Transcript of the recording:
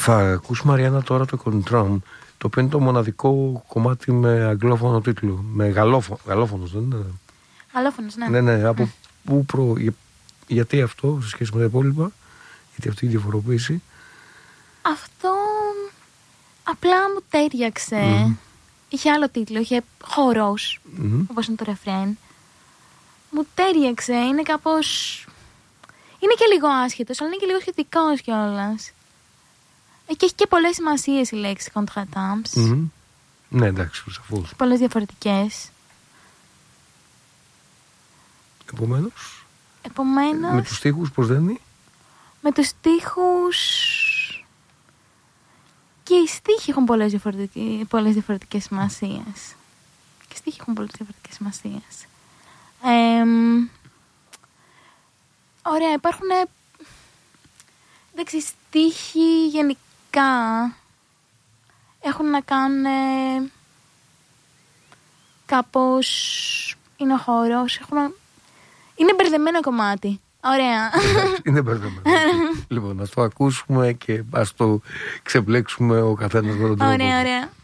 Θα ακούς, Μαριάννα, τώρα το Contram, το οποίο είναι το μοναδικό κομμάτι με αγγλόφωνο τίτλο. Με γαλλόφωνος, δεν είναι? Γαλλόφωνος, ναι. Ναι. Από πού γιατί αυτό σε σχέση με τα υπόλοιπα, γιατί αυτή η διαφοροποίηση? Αυτό απλά μου τέριαξε. Είχε άλλο τίτλο, είχε χορός, όπως είναι το ρεφρέν. Μου τέριαξε, είναι κάπως... Είναι και λίγο άσχετος, αλλά είναι και λίγο σχετικός κιόλας. Και έχει και πολλές σημασίες η λέξη contretemps. Ναι, εντάξει, σαφώς. Έχει πολλές διαφορετικές. Επομένως... Με τους στίχους πώς δεν είναι? Με τους στίχους... Και οι στίχοι έχουν πολλές διαφορετικές σημασίες. Και οι στίχοι έχουν πολλές διαφορετικές σημασίες. Ωραία, υπάρχουν... Εντάξει, στίχοι γενικά έχουν να κάνουν κάπως... Είναι ο χορός, είναι μπερδεμένο κομμάτι. Ωραία. Είναι μπερδεμένο. Λοιπόν, ας το ακούσουμε και ας το ξεπλέξουμε ο καθένας με τον τρόπο. Ωραία.